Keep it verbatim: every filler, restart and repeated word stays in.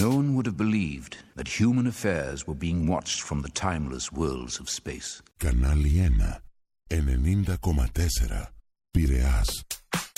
No one would have believed that human affairs were being watched from the timeless worlds of space. Κανάλι ένα, ενενήντα κόμμα τέσσερα, Πειραιάς.